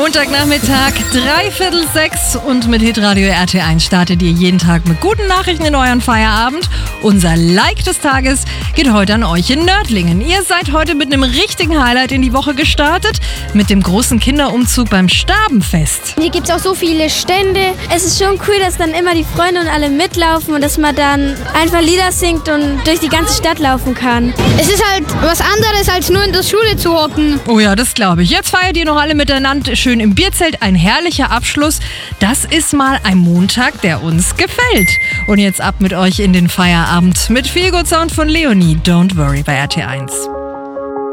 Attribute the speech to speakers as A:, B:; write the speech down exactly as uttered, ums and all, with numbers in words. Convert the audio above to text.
A: Montagnachmittag, dreiviertel sechs und mit Hitradio R T eins startet ihr jeden Tag mit guten Nachrichten in euren Feierabend. Unser Like des Tages geht heute an euch in Nördlingen. Ihr seid heute mit einem richtigen Highlight in die Woche gestartet, mit dem großen Kinderumzug beim Stabenfest.
B: Hier gibt es auch so viele Stände. Es ist schon cool, dass dann immer die Freunde und alle mitlaufen und dass man dann einfach Lieder singt und durch die ganze Stadt laufen kann.
C: Es ist halt was anderes, als nur in der Schule zu hocken.
A: Oh ja, das glaube ich. Jetzt feiert ihr noch alle miteinander schön im Bierzelt. Ein herrlicher Abschluss. Das ist mal ein Montag, der uns gefällt. Und jetzt ab mit euch in den Feierabend mit Feelgood Sound von Leonie. Don't Worry bei R T eins.